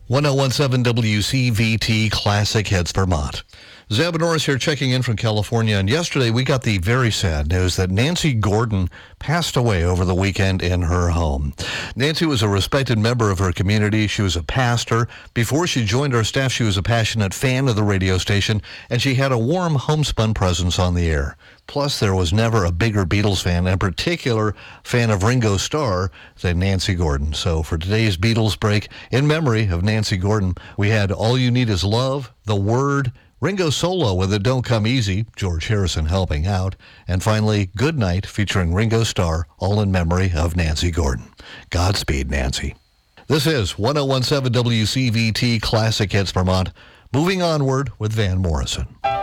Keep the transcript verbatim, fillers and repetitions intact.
ten seventeen W C V T Classic Hits Vermont. Zeb Norris here checking in from California, and yesterday we got the very sad news that Nancy Gordon passed away over the weekend in her home. Nancy was a respected member of her community. She was a pastor. Before she joined our staff, she was a passionate fan of the radio station, and she had a warm homespun presence on the air. Plus, there was never a bigger Beatles fan, in particular fan of Ringo Starr, than Nancy Gordon. So for today's Beatles break, in memory of Nancy Gordon, we had All You Need Is Love, The Word, Ringo solo with It Don't Come Easy, George Harrison helping out, and finally, Good Night featuring Ringo Starr, all in memory of Nancy Gordon. Godspeed, Nancy. This is ten seventeen W C V T Classic Hits Vermont. Moving onward with Van Morrison.